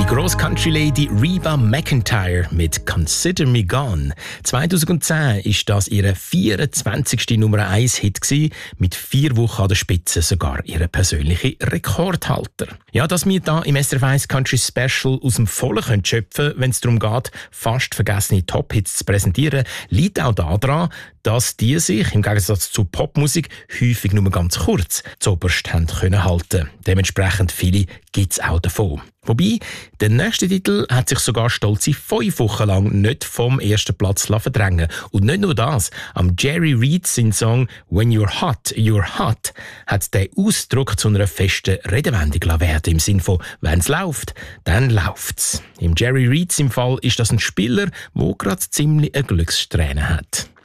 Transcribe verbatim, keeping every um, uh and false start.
Gross-Country-Lady Reba McEntire mit «Consider Me Gone». zweitausendzehn war das ihre vierundzwanzigste Nummer eins Hit gewesen, mit vier Wochen an der Spitze sogar ihre persönliche Rekordhalter. Ja, dass wir da im S R F eins Country Special aus dem Vollen können schöpfen, wenn es darum geht, fast vergessene Top-Hits zu präsentieren, liegt auch daran, dass die sich im Gegensatz zu Popmusik häufig nur ganz kurz zuoberst haben können halten. Dementsprechend viele gibt es auch davon. Wobei, der nächste Titel hat sich sogar stolze fünf Wochen lang nicht vom ersten Platz verdrängen. Und nicht nur das, am Jerry Reed sein Song «When You're Hot, You're Hot» hat der Ausdruck zu einer festen Redewendung werden, im Sinn von «Wenn's läuft, dann läuft's». Im Jerry Reed im Fall ist das ein Spieler, der gerade ziemlich eine Glückssträhne hat.